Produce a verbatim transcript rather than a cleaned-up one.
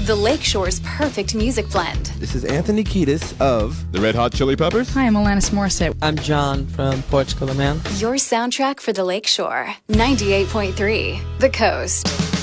the Lakeshore's perfect music blend. This is Anthony Kiedis of the Red Hot Chili Peppers. Hi, I'm Alanis Morissette. I'm John from Portugal, man. Your soundtrack for the Lakeshore. ninety-eight point three, The Coast.